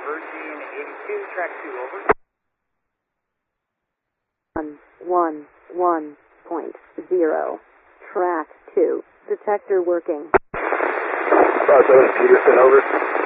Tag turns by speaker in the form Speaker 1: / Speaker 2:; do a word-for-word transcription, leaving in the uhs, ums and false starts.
Speaker 1: Virgin eighty-two, track two, over.
Speaker 2: One, one, one point zero. Track two. Detector working.
Speaker 3: Five seven, Peterson, over.